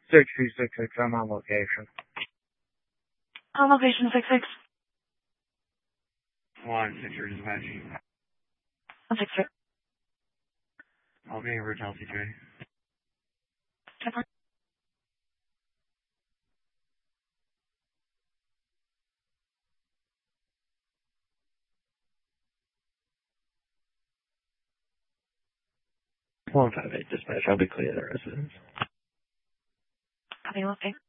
6266, I'm on location. On location 66. 1-6 dispatch. 1-6. I'll be over to LCJ. One 5-8 dispatch. I'll be clear the residence. Copy, okay.